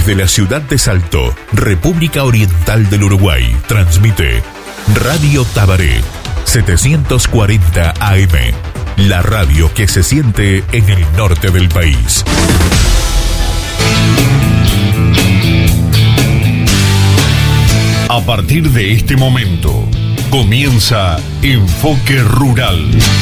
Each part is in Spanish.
Desde la ciudad de Salto, República Oriental del Uruguay, transmite Radio Tabaré, 740 AM, la radio que se siente en el norte del país. A partir de este momento, comienza Enfoque Rural.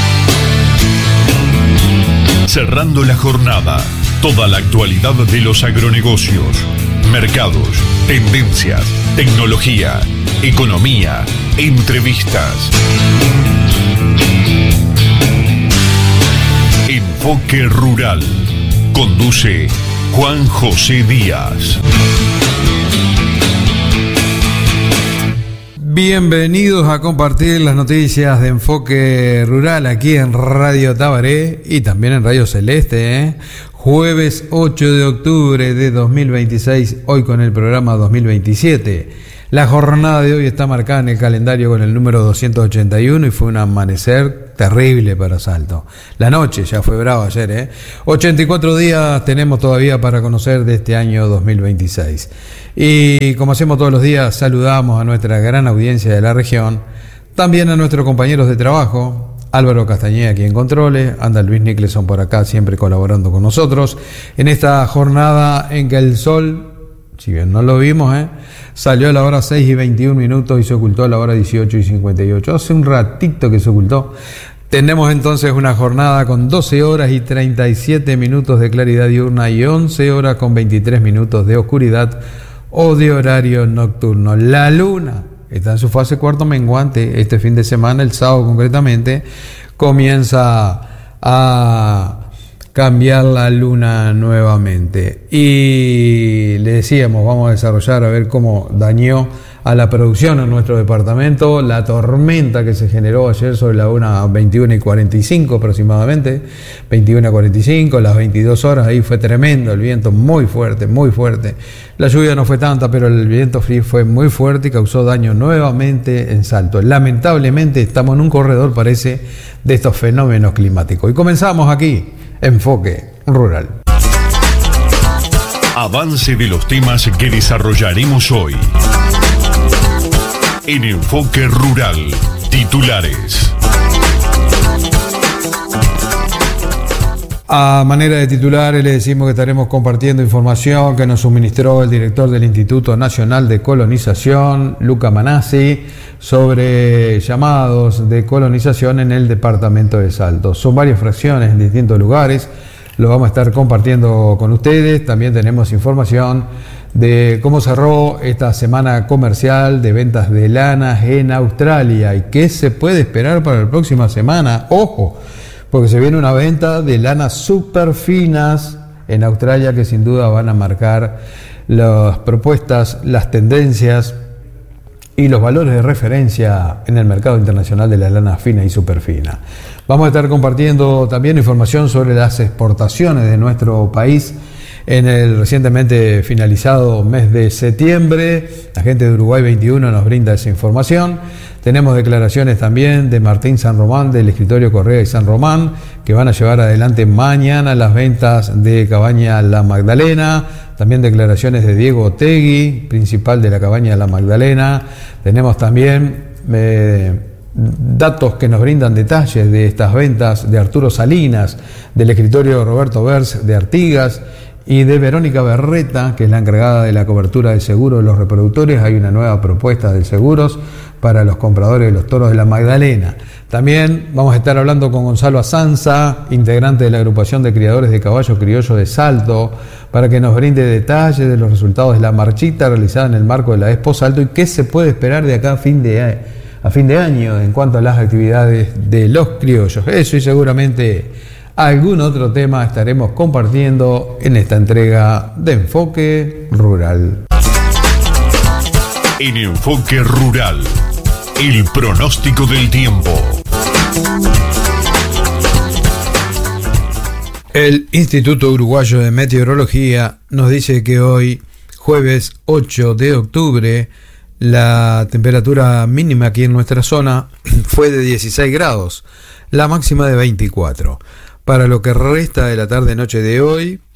Cerrando la jornada, toda la actualidad de los agronegocios, mercados, tendencias, tecnología, economía, entrevistas. Enfoque Rural. Conduce Juan José Díaz. Bienvenidos a compartir las noticias de Enfoque Rural aquí en Radio Tabaré y también en Radio Celeste, Jueves 8 de octubre de 2026, hoy con el programa 2027. La jornada de hoy está marcada en el calendario con el número 281 y fue un amanecer terrible para Salto. La noche ya fue brava ayer, 84 días tenemos todavía para conocer de este año 2026. Y como hacemos todos los días, saludamos a nuestra gran audiencia de la región, también a nuestros compañeros de trabajo, Álvaro Castañeda aquí en Controles, anda Luis Nicholson por acá siempre colaborando con nosotros, en esta jornada en que el sol, si bien no lo vimos, salió a la hora 6 y 21 minutos y se ocultó a la hora 18 y 58. Hace un ratito que se ocultó. Tenemos entonces una jornada con 12 horas y 37 minutos de claridad diurna y 11 horas con 23 minutos de oscuridad o de horario nocturno. La luna está en su fase cuarto menguante. Este fin de semana, el sábado concretamente, comienza a cambiar la luna nuevamente. Y le decíamos, vamos a desarrollar a ver cómo dañó a la producción en nuestro departamento la tormenta que se generó ayer sobre la 21:45 aproximadamente, 21:45, las 22 horas, ahí fue tremendo, el viento muy fuerte, muy fuerte. La lluvia no fue tanta, pero el viento frío fue muy fuerte y causó daño nuevamente en Salto. Lamentablemente estamos en un corredor, parece, de estos fenómenos climáticos. Y comenzamos aquí, Enfoque Rural. Avance de los temas que desarrollaremos hoy. En Enfoque Rural, titulares. A manera de titulares le decimos que estaremos compartiendo información que nos suministró el director del Instituto Nacional de Colonización, Luca Manassi, sobre llamados de colonización en el departamento de Salto. Son varias fracciones en distintos lugares, lo vamos a estar compartiendo con ustedes. También tenemos información de cómo cerró esta semana comercial de ventas de lanas en Australia y qué se puede esperar para la próxima semana. Ojo, porque se viene una venta de lanas súper finas en Australia que sin duda van a marcar las propuestas, las tendencias y los valores de referencia en el mercado internacional de la lana fina y súper fina. Vamos a estar compartiendo también información sobre las exportaciones de nuestro país en el recientemente finalizado mes de septiembre. La gente de Uruguay 21 nos brinda esa información. Tenemos declaraciones también de Martín San Román, del escritorio Correa y San Román, que van a llevar adelante mañana las ventas de Cabaña La Magdalena. También declaraciones de Diego Otegui, principal de la Cabaña La Magdalena. Tenemos también datos que nos brindan detalles de estas ventas de Arturo Salinas, del escritorio Roberto Vers de Artigas, y de Verónica Berreta, que es la encargada de la cobertura de seguros de los reproductores. Hay una nueva propuesta de seguros para los compradores de los toros de la Magdalena. También vamos a estar hablando con Gonzalo Azanza, integrante de la agrupación de criadores de caballos criollos de Salto, para que nos brinde detalles de los resultados de la marchita realizada en el marco de la Expo Salto y qué se puede esperar de acá a fin de año en cuanto a las actividades de los criollos. Eso y seguramente algún otro tema estaremos compartiendo en esta entrega de Enfoque Rural. En Enfoque Rural, el pronóstico del tiempo. El Instituto Uruguayo de Meteorología nos dice que hoy, jueves 8 de octubre, la temperatura mínima aquí en nuestra zona fue de 16 grados, la máxima de 24. Para lo que resta de la tarde-noche de hoy,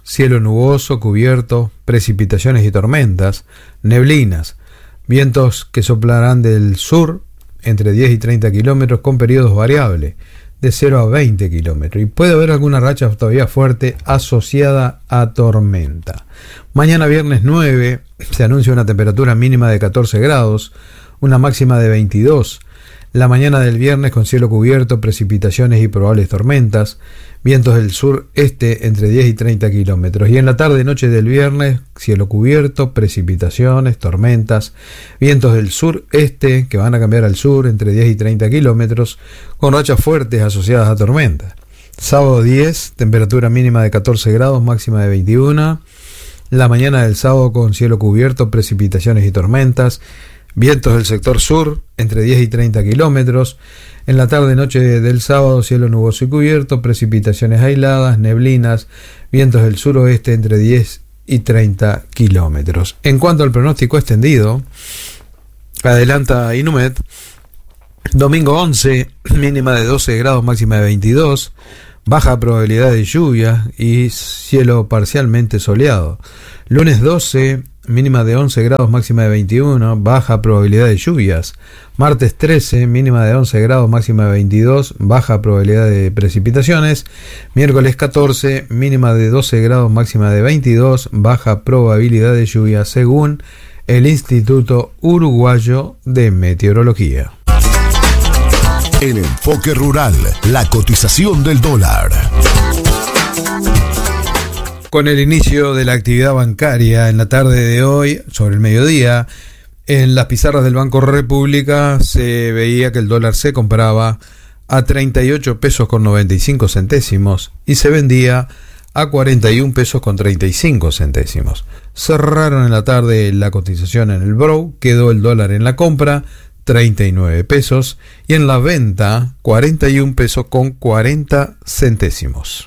cielo nuboso, cubierto, precipitaciones y tormentas, neblinas, vientos que soplarán del sur entre 10 y 30 kilómetros con periodos variables, de 0 a 20 kilómetros, y puede haber alguna racha todavía fuerte asociada a tormenta. Mañana viernes 9 se anuncia una temperatura mínima de 14 grados, una máxima de 22. La mañana del viernes con cielo cubierto, precipitaciones y probables tormentas, vientos del sur-este entre 10 y 30 kilómetros. Y en la tarde-noche del viernes, cielo cubierto, precipitaciones, tormentas, vientos del sur-este que van a cambiar al sur entre 10 y 30 kilómetros, con rachas fuertes asociadas a tormentas. Sábado 10, temperatura mínima de 14 grados, máxima de 21. La mañana del sábado con cielo cubierto, precipitaciones y tormentas, vientos del sector sur entre 10 y 30 kilómetros. En la tarde-noche del sábado, cielo nuboso y cubierto, precipitaciones aisladas, neblinas, vientos del suroeste entre 10 y 30 kilómetros. En cuanto al pronóstico extendido, adelanta Inumet, domingo 11, mínima de 12 grados, máxima de 22, baja probabilidad de lluvia y cielo parcialmente soleado. Lunes 12, mínima de 11 grados, máxima de 21, baja probabilidad de lluvias. Martes 13, mínima de 11 grados, máxima de 22, baja probabilidad de precipitaciones. Miércoles 14, mínima de 12 grados, máxima de 22, baja probabilidad de lluvia, según el Instituto Uruguayo de Meteorología. El enfoque rural, la cotización del dólar. Con el inicio de la actividad bancaria en la tarde de hoy, sobre el mediodía, en las pizarras del Banco República se veía que el dólar se compraba a 38 pesos con 95 centésimos y se vendía a 41 pesos con 35 centésimos. Cerraron en la tarde la cotización en el Brow, quedó el dólar en la compra 39 pesos y en la venta 41 pesos con 40 centésimos.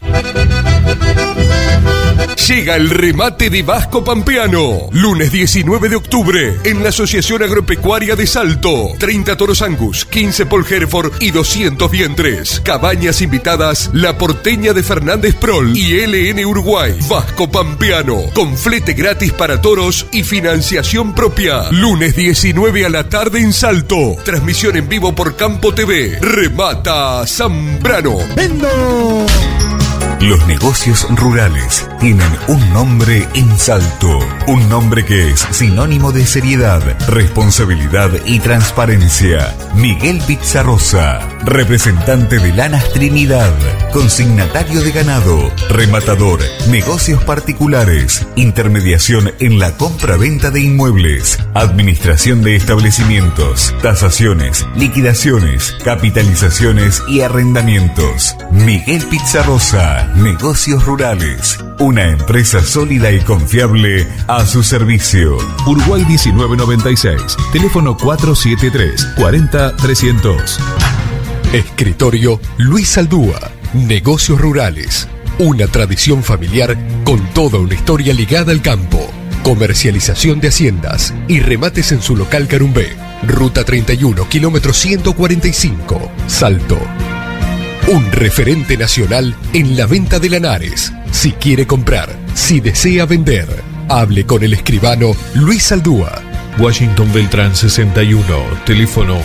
Llega el remate de Vasco Pampeano. Lunes 19 de octubre en la Asociación Agropecuaria de Salto. 30 toros Angus, 15 Paul Hereford y 200 vientres. Cabañas invitadas La Porteña de Fernández Prol y LN Uruguay. Vasco Pampeano, con flete gratis para toros y financiación propia. Lunes 19 a la tarde en Salto. Transmisión en vivo por Campo TV. Remata Zambrano. ¡Vendo! Los negocios rurales tienen un nombre en Salto, un nombre que es sinónimo de seriedad, responsabilidad y transparencia. Miguel Pizarrosa, representante de Lanas Trinidad, consignatario de ganado, rematador, negocios particulares, intermediación en la compra-venta de inmuebles, administración de establecimientos, tasaciones, liquidaciones, capitalizaciones y arrendamientos. Miguel Pizarrosa, Negocios Rurales, una empresa sólida y confiable a su servicio. Uruguay 1996, teléfono 473-40-300. Escritorio Luis Aldúa, Negocios Rurales, una tradición familiar con toda una historia ligada al campo. Comercialización de haciendas y remates en su local Carumbé, Ruta 31, kilómetro 145, Salto. Un referente nacional en la venta de lanares. Si quiere comprar, si desea vender, hable con el escribano Luis Aldúa. Washington Beltrán 61, teléfono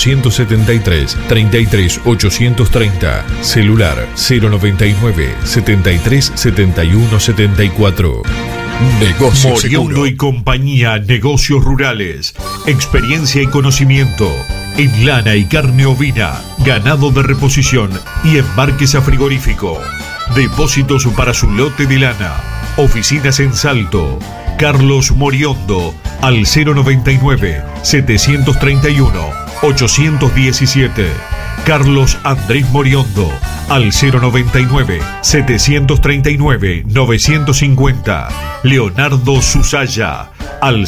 473-33-830, celular 099-73-71-74. Negocio Moriondo seguro. y compañía, Negocios Rurales, experiencia y conocimiento en lana y carne ovina, ganado de reposición y embarques a frigorífico, depósitos para su lote de lana, oficinas en Salto. Carlos Moriondo al 099-731-817. Carlos Andrés Moriondo al 099-739-950. Leonardo Susaya al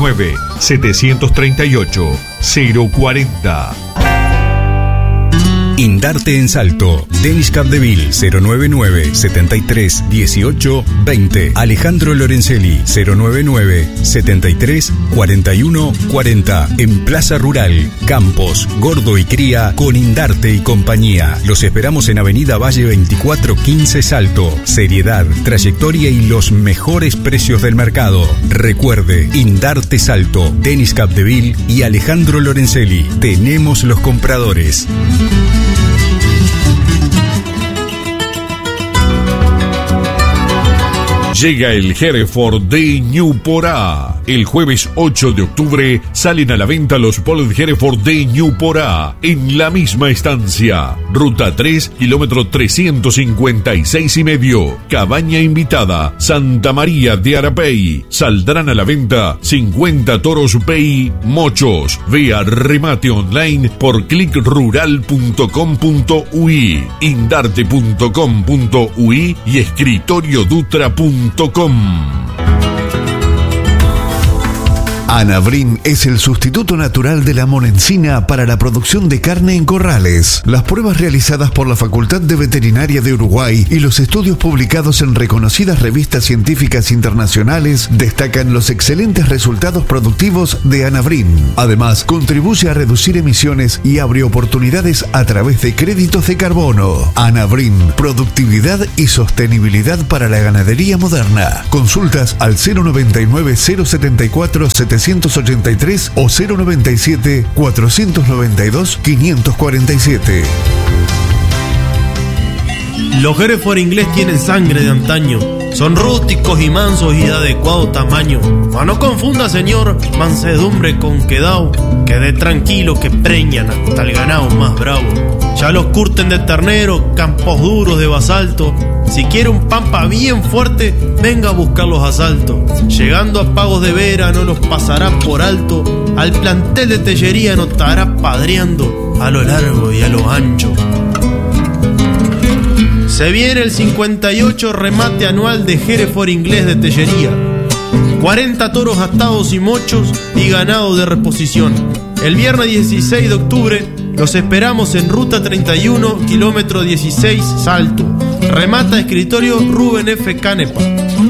099-738-040. Indarte en Salto. Denis Capdeville 099 73 18 20. Alejandro Lorenzelli 099 73 41 40. En Plaza Rural, Campos, Gordo y Cría con Indarte y compañía. Los esperamos en Avenida Valle 2415 Salto. Seriedad, trayectoria y los mejores precios del mercado. Recuerde, Indarte Salto, Denis Capdeville y Alejandro Lorenzelli. Tenemos los compradores. Llega el Hereford de Ñuporá. El jueves 8 de octubre salen a la venta los Polet Hereford de Ñuporá en la misma estancia. Ruta 3, kilómetro 356,5. Cabaña invitada, Santa María de Arapey. Saldrán a la venta 50 toros Pey mochos. Vea remate online por clickrural.com.ui, indarte.com.ui y escritoriodutra.com. Anavrin es el sustituto natural de la monencina para la producción de carne en corrales. Las pruebas realizadas por la Facultad de Veterinaria de Uruguay y los estudios publicados en reconocidas revistas científicas internacionales destacan los excelentes resultados productivos de Anavrin. Además, contribuye a reducir emisiones y abre oportunidades a través de créditos de carbono. Anavrin, productividad y sostenibilidad para la ganadería moderna. Consultas al 099 074 783 o 097 492 547. Los Hereford inglés tienen sangre de antaño. Son rústicos y mansos y de adecuado tamaño. Mas no confunda, señor, mansedumbre con quedao. Quede tranquilo que preñan hasta el ganado más bravo. Ya los curten de ternero, campos duros de basalto. Si quiere un pampa bien fuerte, venga a buscar los asaltos. Llegando a Pagos de Vera no los pasará por alto. Al plantel de Tellería no estará padreando a lo largo y a lo ancho. Se viene el 58 remate anual de Hereford inglés de Tellería. 40 toros atados y mochos y ganado de reposición. El viernes 16 de octubre los esperamos en Ruta 31, kilómetro 16, Salto. Remata escritorio Rubén F. Canepa.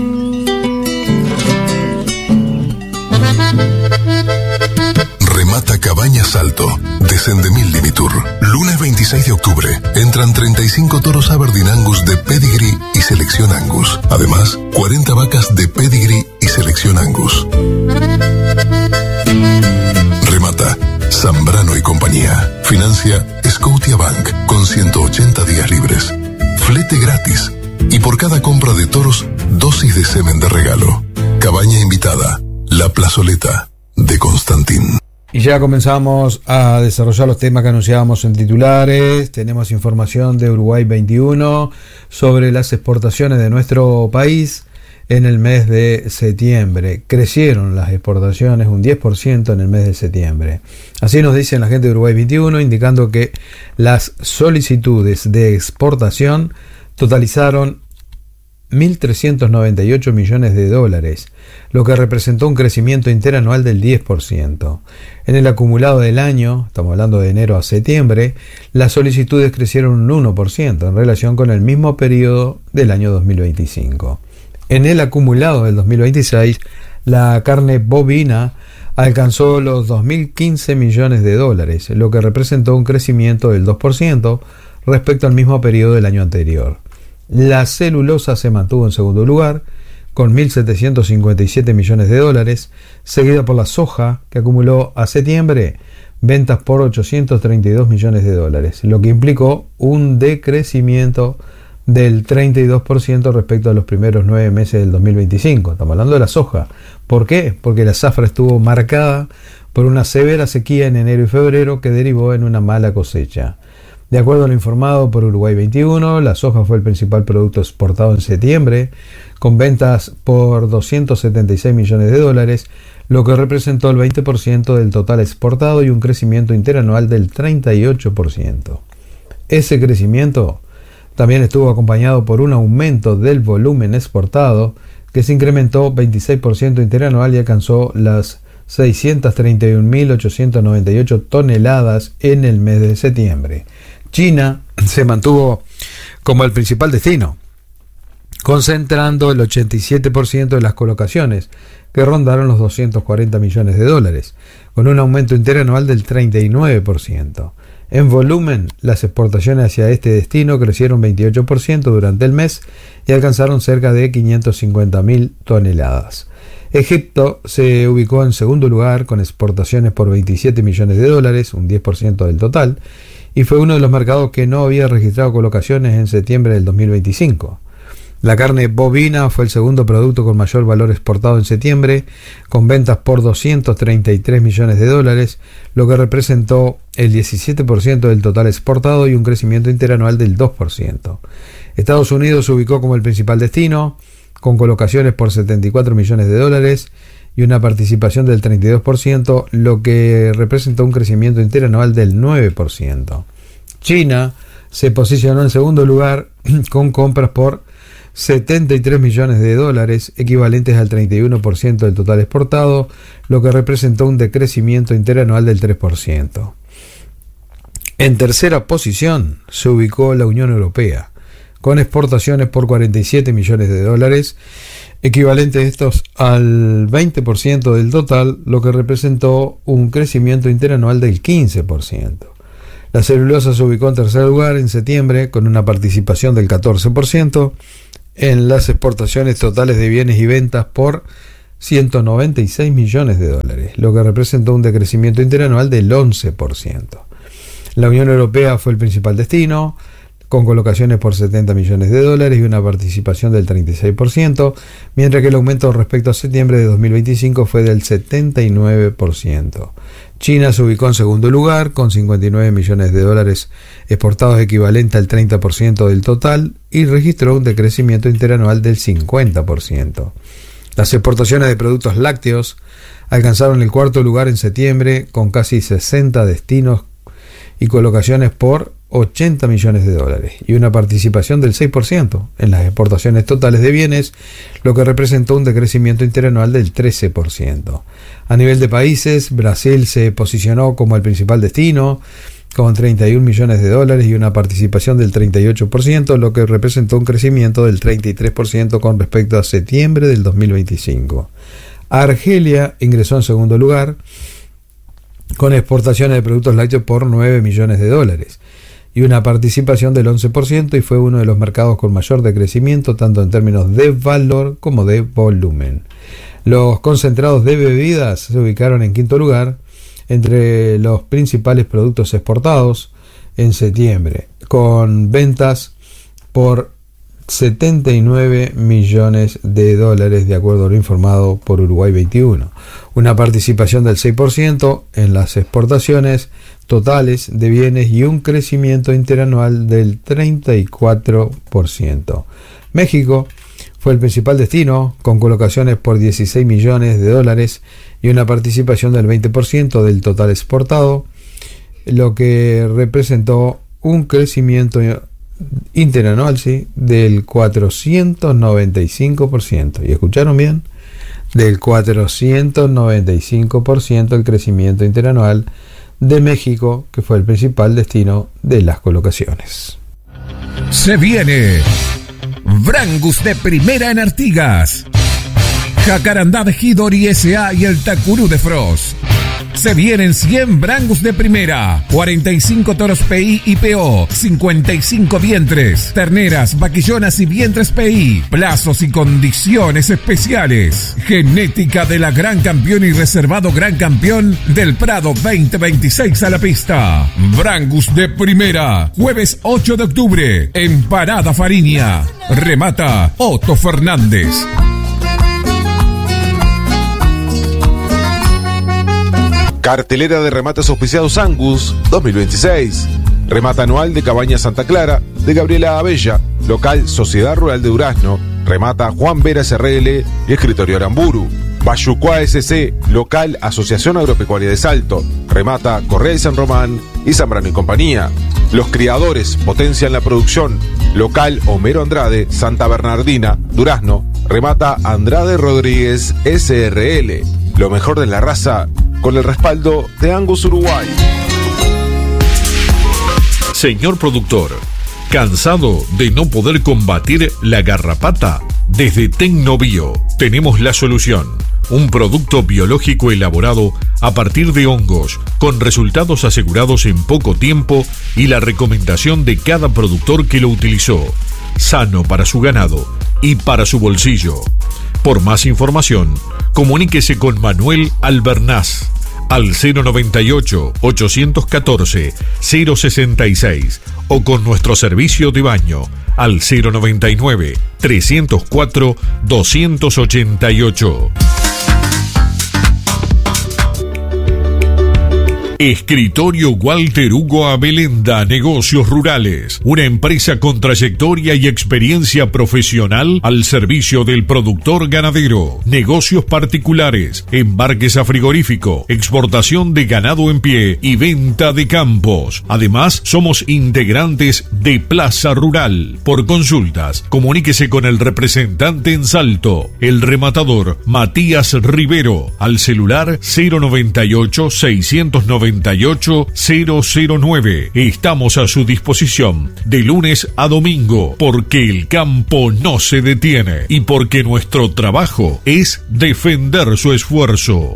Remata Cabaña Salto, de Sendemil Limitur. Lunes 26 de octubre, entran 35 toros Aberdeen Angus de Pedigree y Selección Angus. Además, 40 vacas de Pedigree y Selección Angus. Remata Zambrano y compañía. Financia Scotiabank con 180 días libres. Flete gratis. Y por cada compra de toros, dosis de semen de regalo. Cabaña invitada, La Plazoleta, de Constantín. Y ya comenzamos a desarrollar los temas que anunciábamos en titulares. Tenemos información de Uruguay 21 sobre las exportaciones de nuestro país en el mes de septiembre. Crecieron las exportaciones un 10% en el mes de septiembre. Así nos dicen la gente de Uruguay 21, indicando que las solicitudes de exportación totalizaron 1.398 millones de dólares, lo que representó un crecimiento interanual del 10%. En el acumulado del año, estamos hablando de enero a septiembre, las solicitudes crecieron un 1% en relación con el mismo periodo del año 2025. En el acumulado del 2026, la carne bovina alcanzó los 2.015 millones de dólares, lo que representó un crecimiento del 2% respecto al mismo periodo del año anterior. La celulosa se mantuvo en segundo lugar, con 1.757 millones de dólares, seguida por la soja, que acumuló a septiembre ventas por 832 millones de dólares, lo que implicó un decrecimiento del 32% respecto a los primeros 9 meses del 2025. Estamos hablando de la soja. ¿Por qué? Porque la zafra estuvo marcada por una severa sequía en enero y febrero que derivó en una mala cosecha. De acuerdo a lo informado por Uruguay 21, la soja fue el principal producto exportado en septiembre, con ventas por 276 millones de dólares, lo que representó el 20% del total exportado y un crecimiento interanual del 38%. Ese crecimiento también estuvo acompañado por un aumento del volumen exportado, que se incrementó 26% interanual y alcanzó las 631.898 toneladas en el mes de septiembre, China se mantuvo como el principal destino, concentrando el 87% de las colocaciones, que rondaron los 240 millones de dólares, con un aumento interanual del 39%. En volumen, las exportaciones hacia este destino crecieron 28% durante el mes y alcanzaron cerca de 550.000 toneladas. Egipto se ubicó en segundo lugar con exportaciones por 27 millones de dólares, un 10% del total, y fue uno de los mercados que no había registrado colocaciones en septiembre del 2025. La carne bovina fue el segundo producto con mayor valor exportado en septiembre, con ventas por 233 millones de dólares, lo que representó el 17% del total exportado y un crecimiento interanual del 2%. Estados Unidos se ubicó como el principal destino, con colocaciones por 74 millones de dólares y una participación del 32%, lo que representó un crecimiento interanual del 9%. China se posicionó en segundo lugar con compras por 73 millones de dólares, equivalentes al 31% del total exportado, lo que representó un decrecimiento interanual del 3%. En tercera posición se ubicó la Unión Europea, con exportaciones por 47 millones de dólares, equivalentes estos al 20% del total, lo que representó un crecimiento interanual del 15%. La celulosa se ubicó en tercer lugar en septiembre, con una participación del 14%, en las exportaciones totales de bienes y ventas por 196 millones de dólares, lo que representó un decrecimiento interanual del 11%. La Unión Europea fue el principal destino, con colocaciones por 70 millones de dólares y una participación del 36%, mientras que el aumento respecto a septiembre de 2025 fue del 79%. China se ubicó en segundo lugar, con 59 millones de dólares exportados, equivalente al 30% del total, y registró un decrecimiento interanual del 50%. Las exportaciones de productos lácteos alcanzaron el cuarto lugar en septiembre, con casi 60 destinos y colocaciones por 80 millones de dólares y una participación del 6% en las exportaciones totales de bienes, lo que representó un decrecimiento interanual del 13%. A nivel de países, Brasil se posicionó como el principal destino, con 31 millones de dólares y una participación del 38%, lo que representó un crecimiento del 33% con respecto a septiembre del 2025. Argelia ingresó en segundo lugar, con exportaciones de productos lácteos por 9 millones de dólares y una participación del 11%, y fue uno de los mercados con mayor decrecimiento tanto en términos de valor como de volumen. Los concentrados de bebidas se ubicaron en quinto lugar entre los principales productos exportados en septiembre, con ventas por 79 millones de dólares, de acuerdo a lo informado por Uruguay 21. Una participación del 6% en las exportaciones totales de bienes y un crecimiento interanual del 34%. México fue el principal destino, con colocaciones por 16 millones de dólares y una participación del 20% del total exportado, lo que representó un crecimiento interanual, sí, del 495%. ¿Y escucharon bien? Del 495% el crecimiento interanual de México, que fue el principal destino de las colocaciones. Se viene Brangus de primera en Artigas, Jacarandá de Hidori S.A. y el Tacurú de Frost. Se vienen 100 Brangus de primera, 45 toros PI y PO, 55 vientres, terneras, vaquillonas y vientres PI, plazos y condiciones especiales. Genética de la Gran Campeón y reservado Gran Campeón del Prado 2026 a la pista. Brangus de primera, jueves 8 de octubre, en Parada Fariña. Remata Otto Fernández. Cartelera de remates auspiciados Angus 2026. Remata anual de Cabaña Santa Clara de Gabriela Abella. Local Sociedad Rural de Durazno. Remata Juan Vera SRL y Escritorio Aramburu. Bayucuá SC. Local Asociación Agropecuaria de Salto. Remata Correa y San Román y Zambrano y Compañía. Los criadores potencian la producción. Local Homero Andrade, Santa Bernardina, Durazno. Remata Andrade Rodríguez SRL. Lo mejor de la raza, con el respaldo de Angus Uruguay. Señor productor, ¿cansado de no poder combatir la garrapata? Desde Tecnobio tenemos la solución. Un producto biológico elaborado a partir de hongos, con resultados asegurados en poco tiempo y la recomendación de cada productor que lo utilizó. Sano para su ganado y para su bolsillo. Por más información, comuníquese con Manuel Albernaz al 098-814-066 o con nuestro servicio de baño al 099-304-288. Escritorio Walter Hugo Abelenda, Negocios Rurales, una empresa con trayectoria y experiencia profesional al servicio del productor ganadero, negocios particulares, embarques a frigorífico, exportación de ganado en pie y venta de campos. Además, somos integrantes de Plaza Rural. Por consultas, comuníquese con el representante en Salto, el rematador Matías Rivero, al celular 098-698-009. Estamos a su disposición de lunes a domingo, porque el campo no se detiene y porque nuestro trabajo es defender su esfuerzo.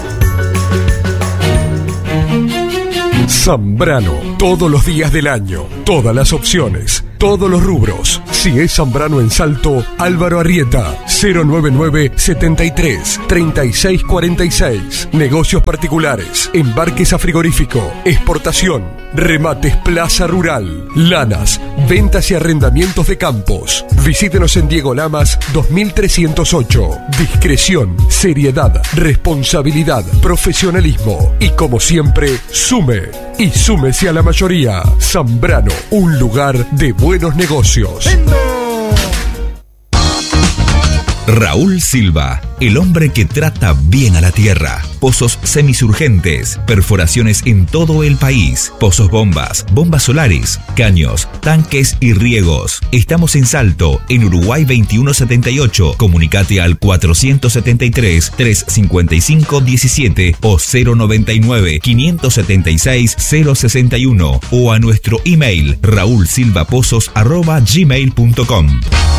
Zambrano, todos los días del año, todas las opciones, todos los rubros. Si es Zambrano en Salto, Álvaro Arrieta, 099-73-3646. Negocios particulares, embarques a frigorífico, exportación, remates Plaza Rural, lanas, ventas y arrendamientos de campos. Visítenos en Diego Lamas 2308. Discreción, seriedad, responsabilidad, profesionalismo y, como siempre, sume y súmese a la mayoría. Zambrano, un lugar de buenos negocios. Raúl Silva, el hombre que trata bien a la tierra. Pozos semisurgentes, perforaciones en todo el país, pozos bombas, bombas solares, caños, tanques y riegos. Estamos en Salto, en Uruguay 2178. Comunicate al 473-355-17 o 099-576-061 o a nuestro email raulsilvapozos@gmail.com.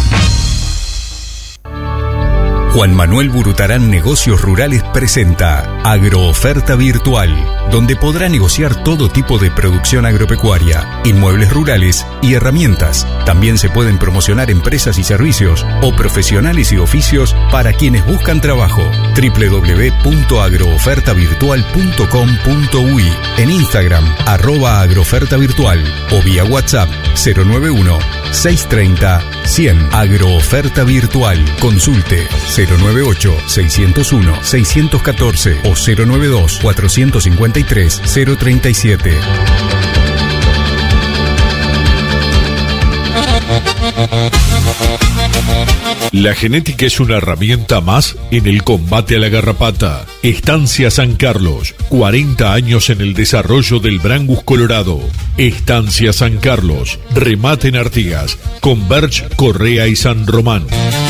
Juan Manuel Burutarán Negocios Rurales presenta Agrooferta Virtual, donde podrá negociar todo tipo de producción agropecuaria, inmuebles rurales y herramientas. También se pueden promocionar empresas y servicios o profesionales y oficios para quienes buscan trabajo. www.agroofertavirtual.com.uy, en Instagram @agroofertavirtual o vía WhatsApp 091-630-100. Agrooferta Virtual. Consulte 098-601-614 o 092-453-037. La genética es una herramienta más en el combate a la garrapata. Estancia San Carlos, 40 años en el desarrollo del Brangus colorado. Estancia San Carlos, remate en Artigas, Converge, Correa y San Román.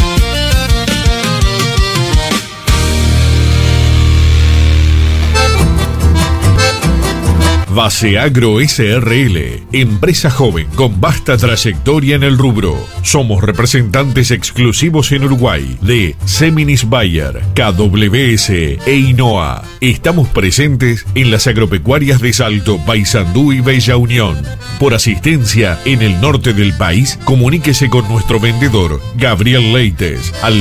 Baseagro SRL, empresa joven con vasta trayectoria en el rubro. Somos representantes exclusivos en Uruguay de Seminis Bayer, KWS e INOA. Estamos presentes en las agropecuarias de Salto, Paysandú y Bella Unión. Por asistencia en el norte del país, comuníquese con nuestro vendedor Gabriel Leites al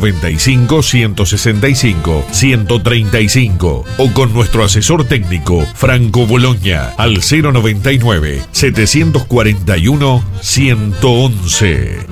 095-165-135 o con nuestro asesor técnico Franco Bologna al 099-741-111.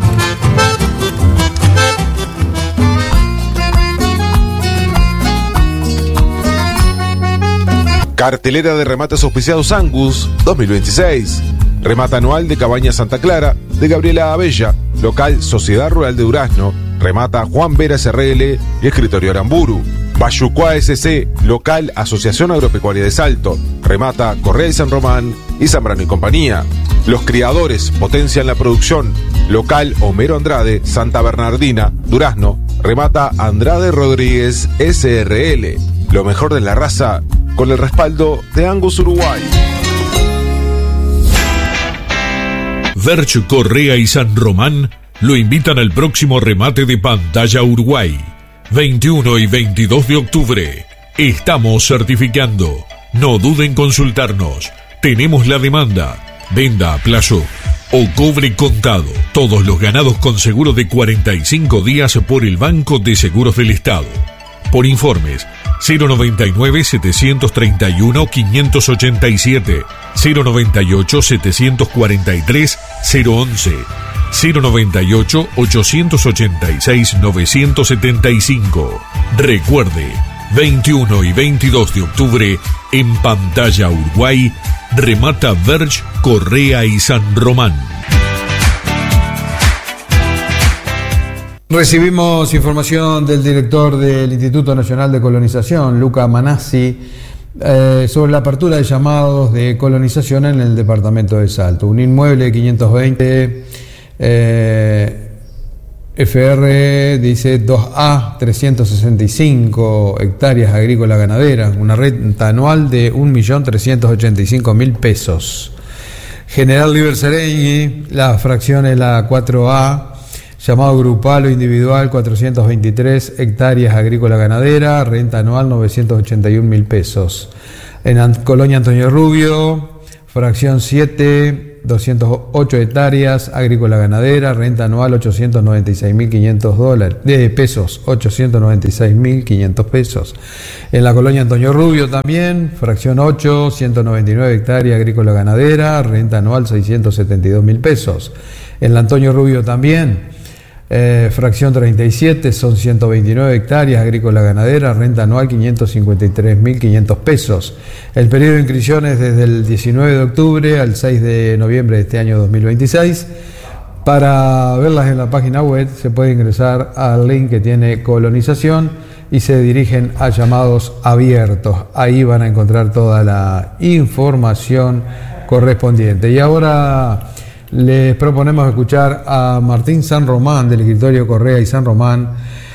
Cartelera de remates auspiciados Angus 2026. Remata anual de Cabaña Santa Clara de Gabriela Abella, local Sociedad Rural de Durazno. Remata Juan Vera SRL y Escritorio Aramburu. Bayucuá SC, local Asociación Agropecuaria de Salto. Remata Correa y San Román y Zambrano y Compañía. Los criadores potencian la producción. Local Homero Andrade, Santa Bernardina, Durazno. Remata Andrade Rodríguez SRL. Lo mejor de la raza con el respaldo de Angus Uruguay. Verge, Correa y San Román lo invitan al próximo remate de Pantalla Uruguay, 21 y 22 de octubre. Estamos certificando. No duden en consultarnos. Tenemos la demanda. Venda a plazo o cobre contado. Todos los ganados con seguro de 45 días por el Banco de Seguros del Estado. Por informes 099-731-587, 098-743-011, 098-886-975. Recuerde, 21 y 22 de octubre en Pantalla Uruguay, remata Verge, Correa y San Román. Recibimos información del director del Instituto Nacional de Colonización, Luca Manassi, sobre la apertura de llamados de colonización en el departamento de Salto. Un inmueble de 520 FR, dice 2A, 365 hectáreas agrícola ganadera, una renta anual de 1.385.000 pesos. General Liber Seregni, la fracción es la 4A, llamado grupal o individual, 423 hectáreas agrícola ganadera, renta anual 981.000 pesos. En Colonia Antonio Rubio, fracción 7, 208 hectáreas agrícola ganadera, renta anual 896.500 pesos, 896.500 pesos. En la Colonia Antonio Rubio también, fracción 8, 199 hectáreas agrícola ganadera, renta anual 672.000 pesos. En la Antonio Rubio también, fracción 37, son 129 hectáreas agrícola ganadera, renta anual 553.500 pesos. El periodo de inscripción es desde el 19 de octubre al 6 de noviembre de este año 2026. Para verlas en la página web se puede ingresar al link que tiene colonización y se dirigen a llamados abiertos. Ahí van a encontrar toda la información correspondiente. Y ahora les proponemos escuchar a Martín San Román, del escritorio Correa y San Román,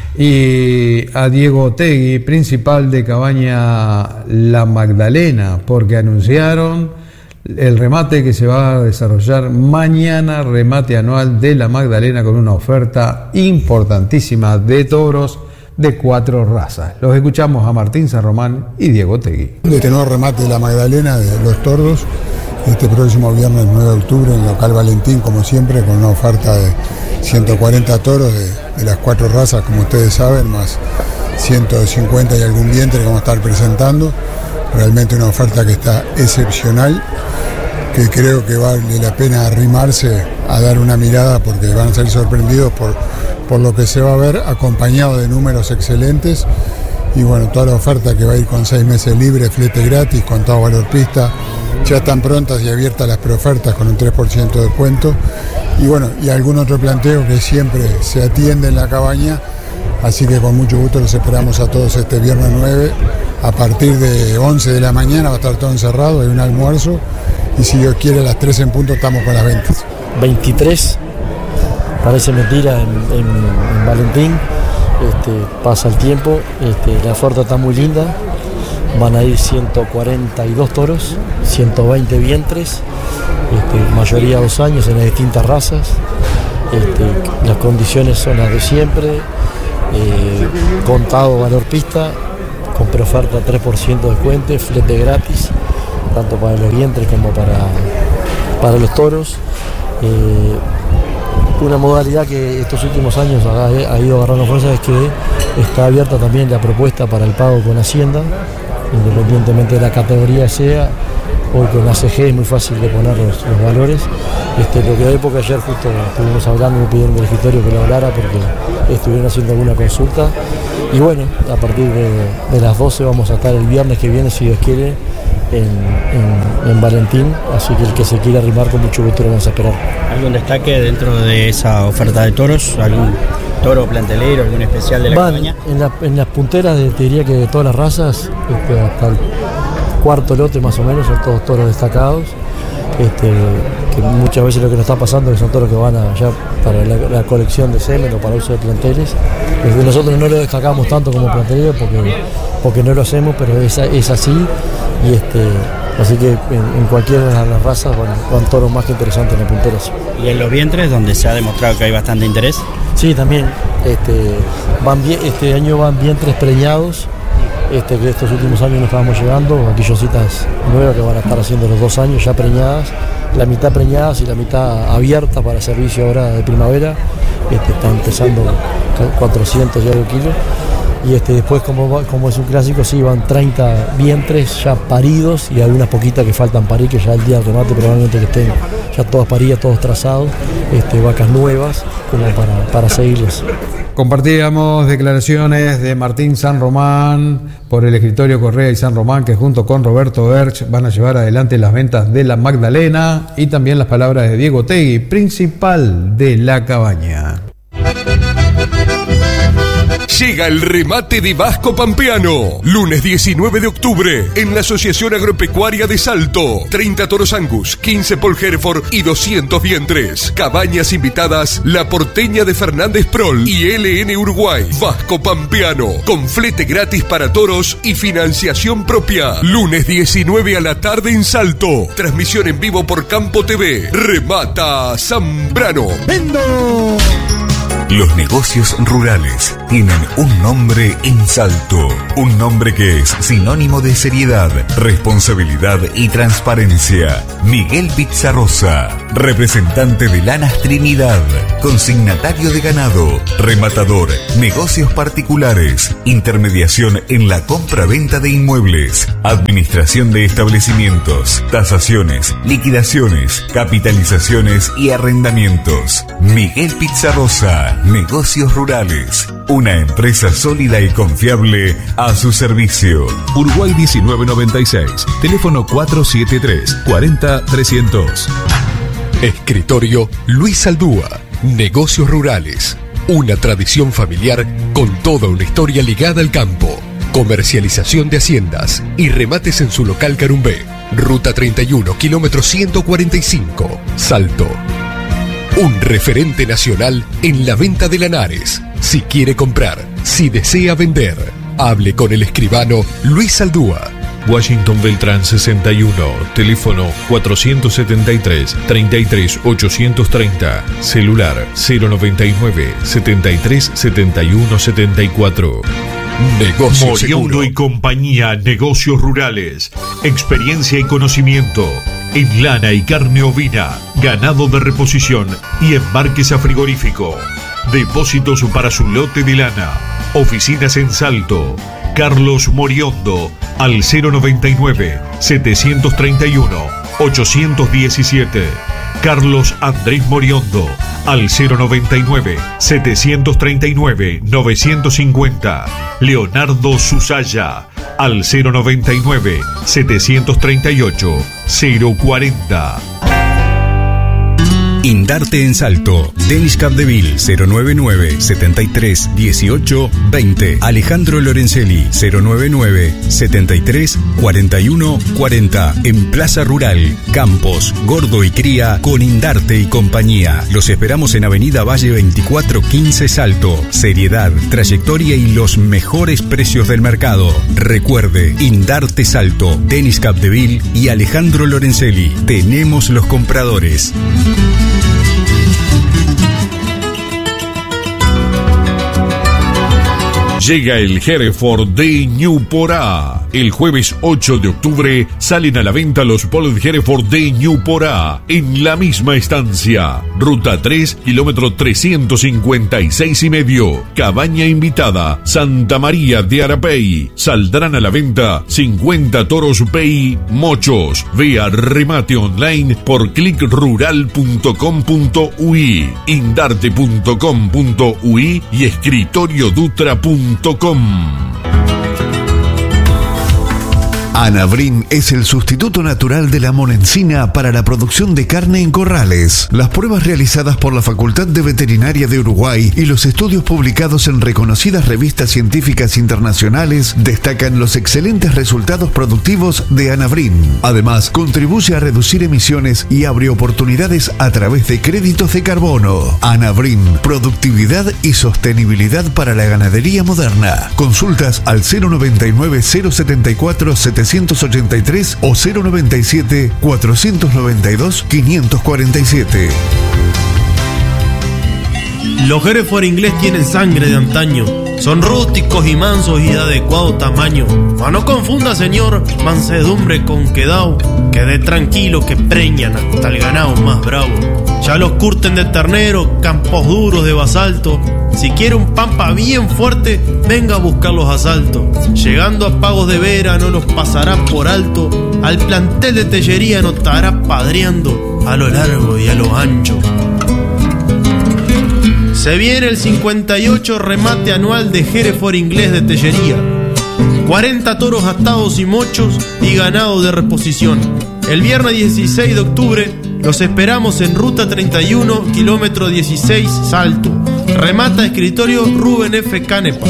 y a Diego Tegui, principal de Cabaña La Magdalena, porque anunciaron el remate que se va a desarrollar mañana, remate anual de La Magdalena, con una oferta importantísima de toros de 4 razas. Los escuchamos a Martín San Román y Diego Tegui. De este nuevo remate de La Magdalena de los tordos, este próximo viernes 9 de octubre en el local Valentín, como siempre, con una oferta de 140 toros de las 4 razas, como ustedes saben, más 150 y algún vientre que vamos a estar presentando. Realmente una oferta que está excepcional, que creo que vale la pena arrimarse a dar una mirada, porque van a salir sorprendidos por lo que se va a ver, acompañado de números excelentes. Y bueno, toda la oferta que va a ir con 6 meses libres, flete gratis, contado valor pista. Ya están prontas y abiertas las preofertas con un 3% de descuento. Y bueno, y algún otro planteo que siempre se atiende en la cabaña. Así que con mucho gusto los esperamos a todos este viernes 9. A partir de 11 de la mañana va a estar todo encerrado, hay un almuerzo. Y si Dios quiere, a las 3 en punto estamos con las ventas. 23, parece mentira, en Valentín. Pasa el tiempo, la oferta está muy linda. Van a ir 142 toros, 120 vientres, mayoría 2 años en las distintas razas. Las condiciones son las de siempre, contado valor pista, con preoferta 3% de descuento, flete gratis, tanto para los vientres como para los toros. Una modalidad que estos últimos años ha ido agarrando fuerza es que está abierta también la propuesta para el pago con Hacienda, independientemente de la categoría sea. Hoy con ACG es muy fácil de poner los valores. Lo que doy porque ayer justo estuvimos hablando y me pidieron del escritorio que lo hablara porque estuvieron haciendo alguna consulta. Y bueno, a partir de las 12 vamos a estar el viernes que viene, si Dios quiere, en Valentín, así que el que se quiera arrimar con mucho gusto lo vamos a esperar. ¿Algún destaque dentro de esa oferta de toros? ¿Algún toro plantelero, algún especial de la cabaña? En las punteras te diría que de todas las razas, hasta el cuarto lote más o menos, son todos toros destacados, que muchas veces lo que nos está pasando es que son toros que van allá para la colección de semen o para uso de planteles. Nosotros no lo destacamos tanto como plantelero porque no lo hacemos, pero es así. Así que en cualquiera de las razas van toros más que interesantes en la punteras. ¿Y en los vientres, donde se ha demostrado que hay bastante interés? Sí, también. Este año van vientres preñados. Que estos últimos años no estábamos llegando, aquí yositas nuevas que van a estar haciendo los 2 años ya preñadas, la mitad preñadas y la mitad abierta para servicio ahora de primavera. Están pesando 400 y algo kilos. Y después, como es un clásico, sí, van 30 vientres ya paridos y algunas poquitas que faltan parir, que ya el día del remate probablemente que estén ya todas paridas, todos trazados, vacas nuevas como para seguirlas. Compartíamos declaraciones de Martín San Román por el escritorio Correa y San Román, que junto con Roberto Erch van a llevar adelante las ventas de la Magdalena, y también las palabras de Diego Tegui, principal de La Cabaña. Llega el remate de Vasco Pampeano. Lunes 19 de octubre en la Asociación Agropecuaria de Salto. 30 toros Angus, 15 Paul Hereford y 200 vientres. Cabañas invitadas: La Porteña de Fernández Prol y LN Uruguay. Vasco Pampeano, con flete gratis para toros y financiación propia. Lunes 19 a la tarde en Salto. Transmisión en vivo por Campo TV. Remata Zambrano. ¡Vendo! Los negocios rurales tienen un nombre en Salto, un nombre que es sinónimo de seriedad, responsabilidad y transparencia. Miguel Pizarrosa, representante de Lanas Trinidad, consignatario de ganado, rematador, negocios particulares, intermediación en la compra-venta de inmuebles, administración de establecimientos, tasaciones, liquidaciones, capitalizaciones y arrendamientos. Miguel Pizarrosa, Negocios Rurales, una empresa sólida y confiable a su servicio. Uruguay 1996, teléfono 473-40-300. Escritorio Luis Aldúa, Negocios Rurales, una tradición familiar con toda una historia ligada al campo. Comercialización de haciendas y remates en su local Carumbé, Ruta 31, kilómetro 145, Salto. Un referente nacional en la venta de lanares. Si quiere comprar, si desea vender, hable con el escribano Luis Aldúa. Washington Beltrán 61, teléfono 473-33-830, celular 099-73-71-74. Negocios Moriondo y compañía, negocios rurales, experiencia y conocimiento en lana y carne ovina, ganado de reposición y embarques a frigorífico, depósitos para su lote de lana, oficinas en Salto. Carlos Moriondo al 099-731-817. Carlos Andrés Moriondo al 099-739-950. Leonardo Susaya al 099-738-040. Indarte en Salto. Denis Capdeville 099-73-18-20. Alejandro Lorenzelli 099-73-41-40. En Plaza Rural, Campos, Gordo y Cría con Indarte y compañía. Los esperamos en Avenida Valle 2415 Salto. Seriedad, trayectoria y los mejores precios del mercado. Recuerde, Indarte Salto, Denis Capdeville y Alejandro Lorenzelli. Tenemos los compradores. Llega el Hereford de Ñuporá. El jueves 8 de octubre salen a la venta los Paul Hereford de Ñuporá en la misma estancia. Ruta 3, kilómetro 356 y medio. Cabaña invitada, Santa María de Arapey. Saldrán a la venta 50 toros Pey mochos. Vea remate online por clickrural.com.ui, indarte.com.ui y escritoriodutra.com. Anabrin es el sustituto natural de la monencina para la producción de carne en corrales. Las pruebas realizadas por la Facultad de Veterinaria de Uruguay y los estudios publicados en reconocidas revistas científicas internacionales destacan los excelentes resultados productivos de Anabrin. Además, contribuye a reducir emisiones y abre oportunidades a través de créditos de carbono. Anabrin, productividad y sostenibilidad para la ganadería moderna. Consultas al 099 074 75 783 o 097 492 547. Los Hereford inglés tienen sangre de antaño. Son rústicos y mansos y de adecuado tamaño. No confunda, señor, mansedumbre con quedao. Quede tranquilo que preñan hasta el ganado más bravo. Ya los curten de ternero, campos duros de basalto. Si quiere un pampa bien fuerte, venga a buscar los asaltos. Llegando a pagos de vera no los pasará por alto. Al plantel de tellería no estará padreando a lo largo y a lo ancho. Se viene el 58 remate anual de Hereford inglés de tellería. 40 toros atados y mochos y ganado de reposición. El viernes 16 de octubre los esperamos en Ruta 31, kilómetro 16, Salto. Remata escritorio Rubén F. Canepa.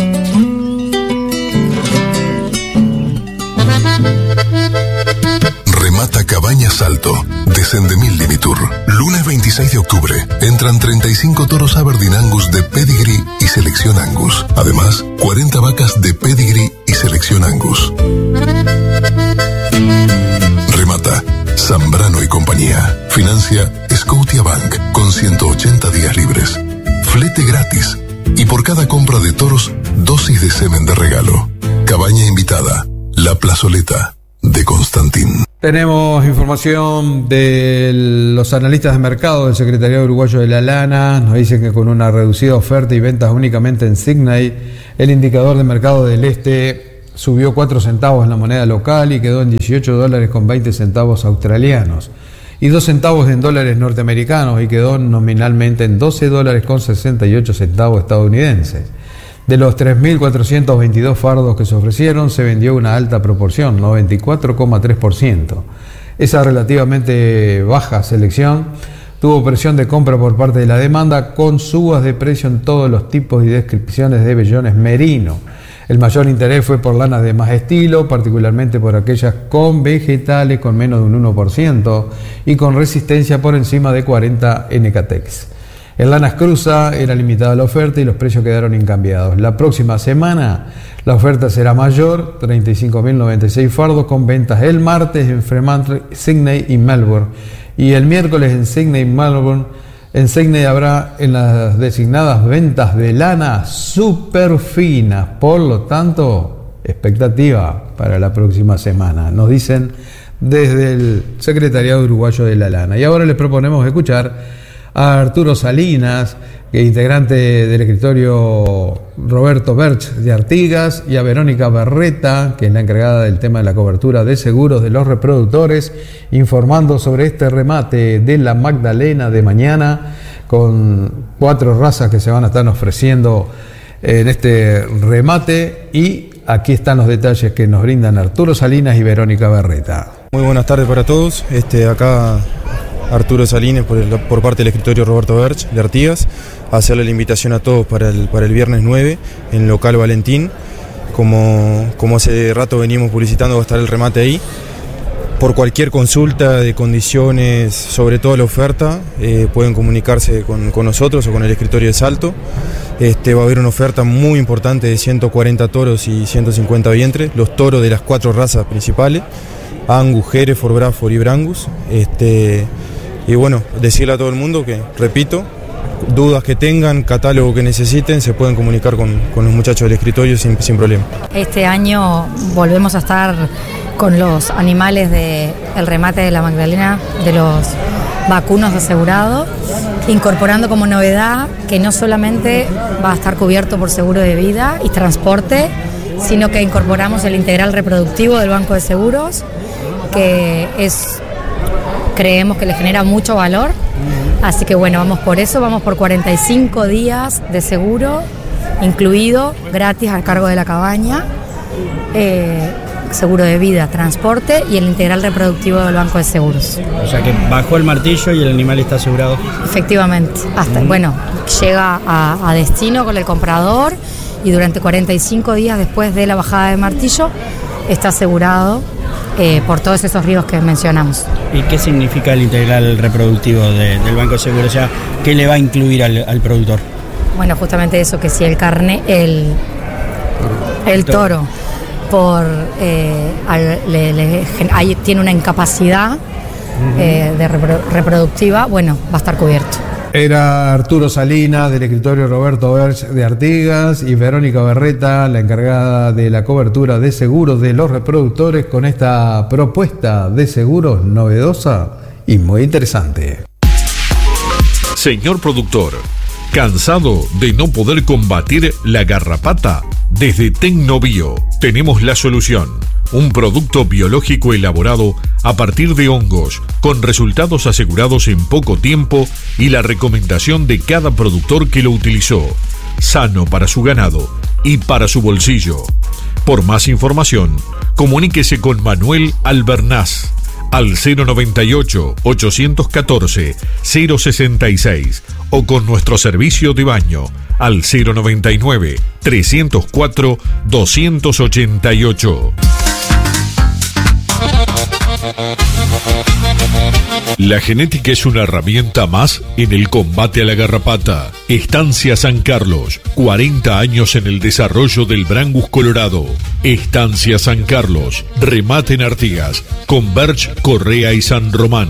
Remata Cabañas Salto, de Sendemil Limitur. Lunes 26 de octubre, entran 35 toros Aberdeen Angus de Pedigree y Selección Angus. Además, 40 vacas de Pedigree y Selección Angus. Remata Zambrano y compañía. Financia Scotiabank con 180 días libres. Flete gratis. Y por cada compra de toros, dosis de semen de regalo. Cabaña invitada, La Plazoleta, de Constantín. Tenemos información de los analistas de mercado del Secretariado Uruguayo de la Lana. Nos dicen que con una reducida oferta y ventas únicamente en Sydney, el indicador de mercado del este subió 4 centavos en la moneda local y quedó en $18.20 australianos y 2 centavos en dólares norteamericanos y quedó nominalmente en $12.68 estadounidenses. De los 3.422 fardos que se ofrecieron, se vendió una alta proporción, 94,3%. Esa relativamente baja selección tuvo presión de compra por parte de la demanda, con subas de precio en todos los tipos y descripciones de vellones merino. El mayor interés fue por lanas de más estilo, particularmente por aquellas con vegetales con menos de un 1% y con resistencia por encima de 40 NKTEX. En lanas cruza era limitada la oferta y los precios quedaron incambiados. La próxima semana la oferta será mayor, 35.096 fardos con ventas el martes en Fremantle, Sydney y Melbourne. Y el miércoles en Sydney y Melbourne. En Sydney habrá en las designadas ventas de lana súper finas. Por lo tanto, expectativa para la próxima semana, nos dicen desde el Secretariado Uruguayo de la Lana. Y ahora les proponemos escuchar a Arturo Salinas, que es integrante del escritorio Roberto Berch de Artigas, y a Verónica Barreta, que es la encargada del tema de la cobertura de seguros de los reproductores, informando sobre este remate de la Magdalena de mañana, con 4 razas que se van a estar ofreciendo en este remate. Y aquí están los detalles que nos brindan Arturo Salinas y Verónica Barreta. Muy buenas tardes para todos. Acá Arturo Salinas por parte del escritorio Roberto Berch de Artigas, a hacerle la invitación a todos para el viernes 9 en local Valentín. Como hace rato venimos publicitando, va a estar el remate ahí. Por cualquier consulta de condiciones, sobre todo la oferta, pueden comunicarse con nosotros o con el escritorio de Salto. Va a haber una oferta muy importante de 140 toros y 150 vientres, los toros de las 4 razas principales: Angus, Hereford, Braford y Brangus. Y bueno, decirle a todo el mundo que, repito, dudas que tengan, catálogo que necesiten, se pueden comunicar con los muchachos del escritorio sin problema. Este año volvemos a estar con los animales del remate de la Magdalena, de los vacunos asegurados, incorporando como novedad que no solamente va a estar cubierto por seguro de vida y transporte, sino que incorporamos el integral reproductivo del Banco de Seguros, que creemos que le genera mucho valor. Así que bueno, vamos por eso, vamos por 45 días de seguro, incluido, gratis al cargo de la cabaña, seguro de vida, transporte y el integral reproductivo del Banco de Seguros. O sea que bajó el martillo y el animal está asegurado. Efectivamente, llega a destino con el comprador y durante 45 días después de la bajada de martillo está asegurado por todos esos ríos que mencionamos. ¿Y qué significa el integral reproductivo del Banco de Seguros? O sea, ¿qué le va a incluir al productor? Bueno, justamente eso, que si el toro tiene una incapacidad reproductiva, bueno, va a estar cubierto. Era Arturo Salinas, del escritorio Roberto Berch de Artigas, y Verónica Berreta, la encargada de la cobertura de seguros de los reproductores, con esta propuesta de seguros novedosa y muy interesante. Señor productor, ¿cansado de no poder combatir la garrapata? Desde Tecnobio tenemos la solución. Un producto biológico elaborado a partir de hongos, con resultados asegurados en poco tiempo y la recomendación de cada productor que lo utilizó. Sano para su ganado y para su bolsillo. Por más información, comuníquese con Manuel Albernaz al 098-814-066 o con nuestro servicio de baño al 099-304-288. La genética es una herramienta más en el combate a la garrapata. Estancia San Carlos, 40 años en el desarrollo del Brangus Colorado. Estancia San Carlos, remate en Artigas, con Berch, Correa y San Román.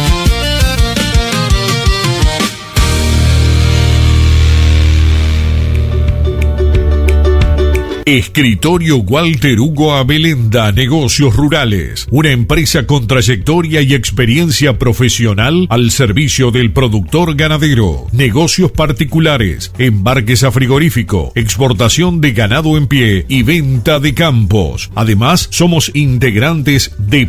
Escritorio Walter Hugo Abelenda, Negocios Rurales, una empresa con trayectoria y experiencia profesional al servicio del productor ganadero, negocios particulares, embarques a frigorífico, exportación de ganado en pie y venta de campos. Además, somos integrantes de